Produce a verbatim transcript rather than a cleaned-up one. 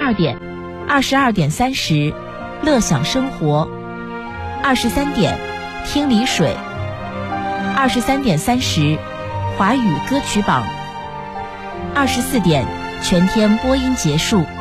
二点、二十二点三十，乐享生活；二十三点，听丽水；二十三点三十，华语歌曲榜；二十四点，全天播音结束。